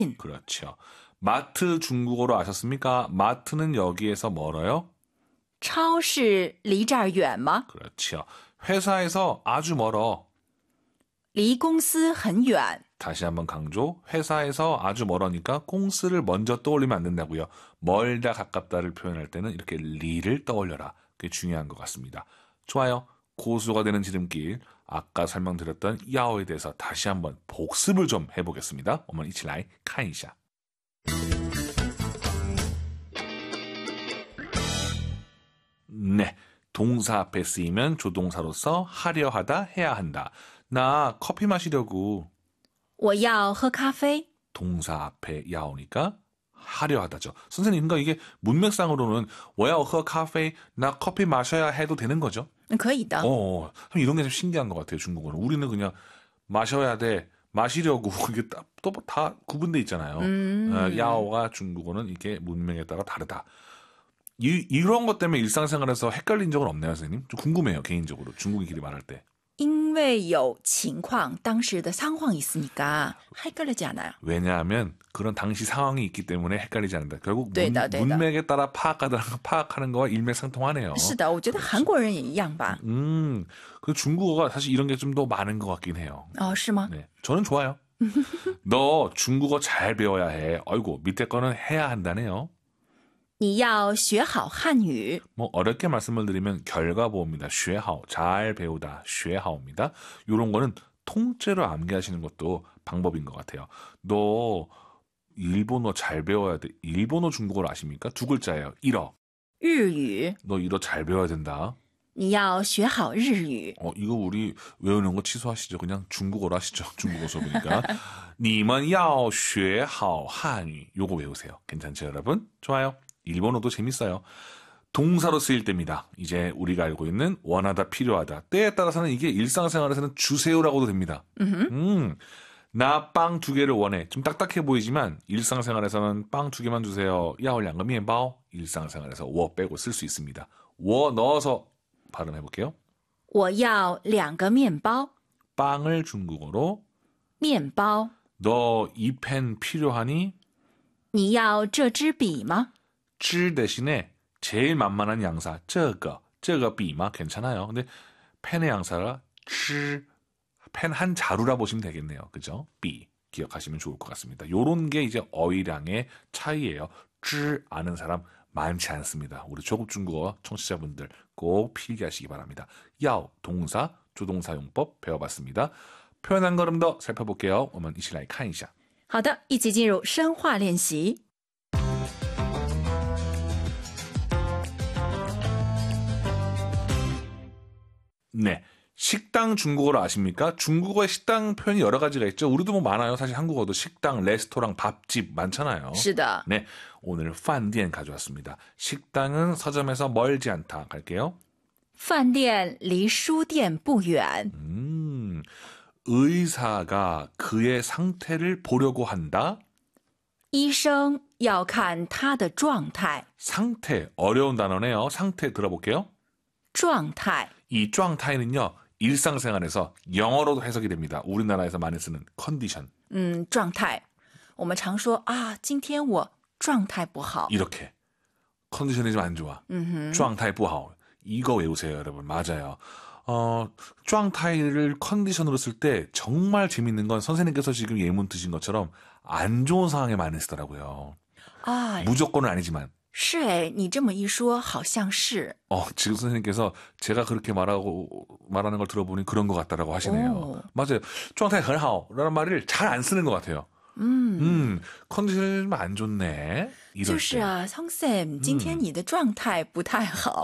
그렇죠. 마트 중국어로 아셨습니까? 마트는 여기에서 멀어요? 超市离这儿远吗？ 그렇죠. 회사에서 아주 멀어. 离公司很远。 다시 한번 강조. 회사에서 아주 멀으니까 공스를 먼저 떠올리면 안 된다고요. 멀다 가깝다를 표현할 때는 이렇게 리를 떠올려라. 그게 중요한 것 같습니다. 좋아요. 고수가 되는 지름길. 아까 설명드렸던 야오에 대해서 다시 한번 복습을 좀 해보겠습니다. 我们一起来看一下. 네, 동사 앞에 쓰이면 조동사로서 하려 하다, 해야 한다. 나 커피 마시려고. 我要喝咖啡。 동사 앞에 야오니까 하려 하다죠. 선생님, 그러니까 이게 문맥상으로는 我要喝咖啡, 나 커피 마셔야 해도 되는 거죠? 可以的。 이런 게 좀 신기한 것 같아요, 중국어는. 우리는 그냥 마셔야 돼, 마시려고 이게 또 다 구분돼 있잖아요. 야오가 중국어는 이게 문맥에 따라 다르다. 이런 것 때문에 일상생활에서 헷갈린 적은 없나요, 선생님? 좀 궁금해요, 개인적으로. 중국인끼리 말할 때. 因为有情况当时的상황이 있으니까 헷갈리지 않아요. 왜냐하면 그런 당시 상황이 있기 때문에 헷갈리지 않는다. 결국 对的，对的。 문맥에 따라 파악하는 거와 일맥상통하네요. 是的，我觉得韩国人也一样吧。 그 중국어가 사실 이런 게 좀 더 많은 것 같긴 해요. 是吗？ 네, 저는 좋아요. 너 중국어 잘 배워야 해. 아이고, 밑에 거는 해야 한다네요. 你要学好汉语。 뭐 어렵게 말씀을 드리면 결과보호입니다. 学好, 잘 배우다, 学好입니다. 이런 거는 통째로 암기하시는 것도 방법인 것 같아요. 너 일본어 잘 배워야 돼. 일본어 중국어를 아십니까? 두 글자예요. 일어. 日语。 너 일어 잘 배워야 된다. 你要学好日语。 이거 우리 외우는 거 취소하시죠. 그냥 중국어로 하시죠. 중국어 수업이니까. 你们要学好汉语. 요거 외우세요. 괜찮죠, 여러분? 좋아요. 일본어도 재밌어요. 동사로 쓰일 때입니다. 이제 우리가 알고 있는 원하다, 필요하다. 때에 따라서는 이게 일상생활에서는 주세요라고도 됩니다. 나 빵 2개를 원해. 좀 딱딱해 보이지만 일상생활에서는 빵 2개만 주세요. 야올량거 미엔바오. 일상생활에서 我 빼고 쓸 수 있습니다. 我 넣어서 발음해 볼게요. 我要2个面包。 빵을 중국어로 面包。 너 이 펜 필요하니? 你要这支笔吗？ 쯔 대신에 제일 만만한 양사 这个笔마 괜찮아요. 근데 펜의 양사가 쯔, 펜 한 자루라 보시면 되겠네요. 그죠? 비 기억하시면 좋을 것 같습니다. 요런 게 이제 어휘량의 차이예요. 쯔 아는 사람 많지 않습니다. 우리 초급 중국어 청취자분들 꼭 필기하시기 바랍니다. 야오 동사, 조동사 용법 배워봤습니다. 표현 한 걸음 더 살펴볼게요. 我们一起来看一下。 好的，一起进入深化练习。 네, 식당 중국어로 아십니까? 중국어의 식당 표현이 여러 가지가 있죠. 우리도 뭐 많아요. 사실 한국어도 식당, 레스토랑, 밥집 많잖아요. 是的。 네, 오늘 판디엔 가져왔습니다. 식당은 서점에서 멀지 않다. 갈게요. 饭店离书店不远。 의사가 그의 상태를 보려고 한다. 医生要看他的状态。 상태, 어려운 단어네요. 상태 들어볼게요. 状态。 이状态는요, 일상생활에서 영어로도 해석이 됩니다. 우리나라에서 많이 쓰는 컨디션. 状态。我们常说啊，今天我状态不好。 이렇게. 컨디션이 좀 안 좋아. 状态不好. 이거 외우세요, 여러분. 맞아요. 状态를 컨디션으로 쓸 때 정말 재밌는 건 선생님께서 지금 예문 드신 것처럼 안 좋은 상황에 많이 쓰더라고요. 무조건은 아니지만. 是哎，你这么一说好像是。 지금 선생님께서 제가 그렇게 말하는 걸 들어보니 그런 것 같다라고 하시네요. 맞아요. 状态很好 라는 말을 잘 안 쓰는 것 같아요. 컨디션이 좀 안 좋네. 이럴 就 때. 是啊，桑쌤，今天你的状态不太好。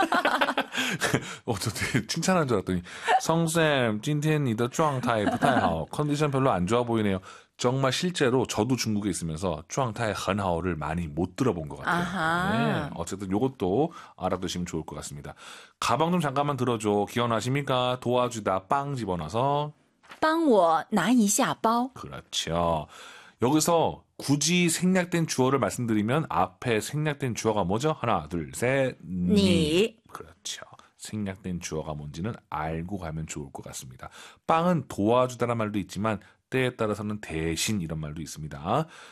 저 되게 칭찬한 줄 알았더니 성쌤, 今天你的状态不太好. 컨디션 별로 안 좋아 보이네요. 정말 실제로 저도 중국에 있으면서 状态很好를 많이 못 들어본 것 같아요. 네, 어쨌든 이것도 알아두시면 좋을 것 같습니다. 가방 좀 잠깐만 들어줘. 기억나십니까? 도와주다 빵 집어넣어서 帮我拿一下包。 그렇죠. 여기서 굳이 생략된 주어를 말씀드리면 앞에 생략된 주어가 뭐죠? 하나, 둘, 셋, 니. 그렇죠. 생략된 주어가 뭔지는 알고 가면 좋을 것 같습니다. 빵은 도와주다란 말도 있지만 때에 따라서는 대신 이런 말도 있습니다.